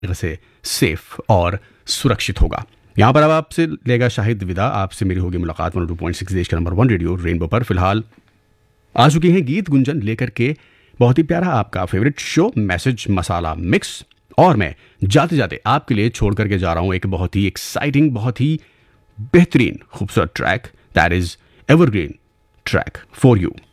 तरह से सेफ और सुरक्षित होगा। यहाँ पर अब आपसे लेगा शाहिद विदा, आपसे मेरी होगी मुलाकात 102.6 देश का नंबर 1 रेडियो रेनबो पर। फिलहाल आ चुके हैं गीत गुंजन लेकर के बहुत ही प्यारा आपका फेवरेट शो मैसेज मसाला मिक्स, और मैं जाते जाते आपके लिए छोड़ करके जा रहा हूं एक बहुत ही एक्साइटिंग, बहुत ही बेहतरीन खूबसूरत track, that is evergreen track for you.